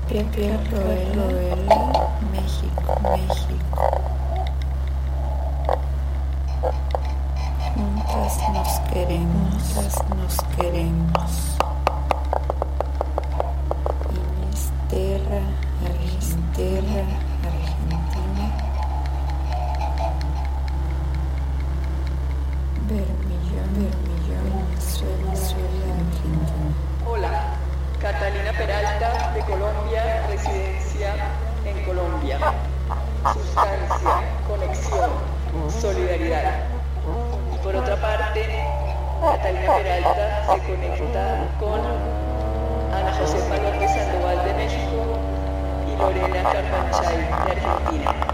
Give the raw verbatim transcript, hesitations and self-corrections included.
Pepe Roela, México, México. Juntas nos queremos, juntas nos queremos. Inisterra, Inisterra, Argentina. Bermillón, Bermillón, Venezuela, Venezuela, Argentina. Hola, Catalina Peralta, de Colombia, residencia en Colombia. Sustancia, conexión, solidaridad. Y por otra parte, Catalina Peralta se conecta con Ana Josefa López Sandoval de México y Lorena Carpanchay de Argentina.